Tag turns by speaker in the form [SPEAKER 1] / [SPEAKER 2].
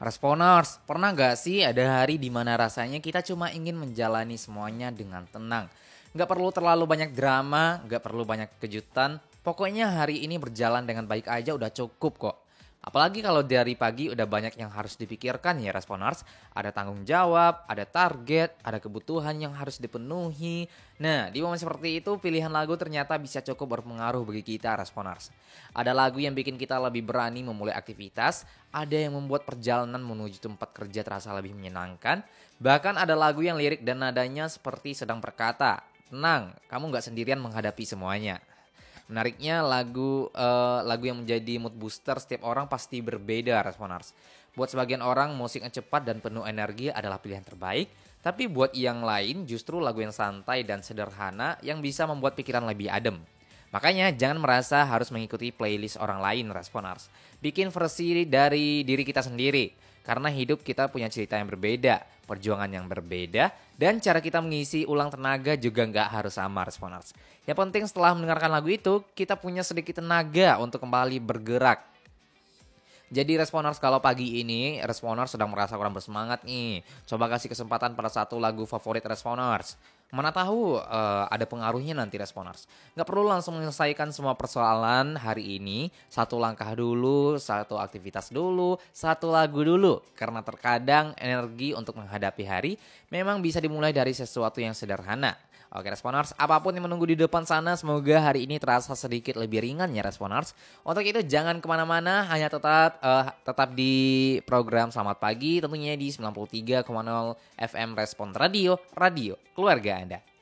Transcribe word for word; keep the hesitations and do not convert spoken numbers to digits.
[SPEAKER 1] Responers, pernah gak sih ada hari di mana rasanya kita cuma ingin menjalani semuanya dengan tenang? Gak perlu terlalu banyak drama, gak perlu banyak kejutan. Pokoknya hari ini berjalan dengan baik aja udah cukup kok. Apalagi kalau dari pagi udah banyak yang harus dipikirkan ya responers. Ada tanggung jawab, ada target, ada kebutuhan yang harus dipenuhi. Nah, di momen seperti itu pilihan lagu ternyata bisa cukup berpengaruh bagi kita responers. Ada lagu yang bikin kita lebih berani memulai aktivitas, ada yang membuat perjalanan menuju tempat kerja terasa lebih menyenangkan. Bahkan ada lagu yang lirik dan nadanya seperti sedang berkata, "Tenang, kamu gak sendirian menghadapi semuanya." Menariknya lagu eh, lagu yang menjadi mood booster setiap orang pasti berbeda responers. Buat sebagian orang musik yang cepat dan penuh energi adalah pilihan terbaik, tapi buat yang lain justru lagu yang santai dan sederhana yang bisa membuat pikiran lebih adem. Makanya jangan merasa harus mengikuti playlist orang lain responers. Bikin versi dari diri kita sendiri. Karena hidup kita punya cerita yang berbeda, perjuangan yang berbeda, dan cara kita mengisi ulang tenaga juga nggak harus sama responers. Yang penting setelah mendengarkan lagu itu, kita punya sedikit tenaga untuk kembali bergerak. Jadi responers kalau pagi ini, responers sedang merasa kurang bersemangat nih. Coba kasih kesempatan pada satu lagu favorit responers. Mana tahu uh, ada pengaruhnya nanti responers. Gak perlu langsung menyelesaikan semua persoalan hari ini. Satu langkah dulu, satu aktivitas dulu, satu lagu dulu. Karena terkadang energi untuk menghadapi hari memang bisa dimulai dari sesuatu yang sederhana. Oke responers, apapun yang menunggu di depan sana, semoga hari ini terasa sedikit lebih ringan ya responers. Untuk itu jangan kemana-mana, hanya tetap uh, tetap di program Selamat Pagi tentunya di sembilan puluh tiga koma nol F M Respon Radio, Radio Keluarga Anda.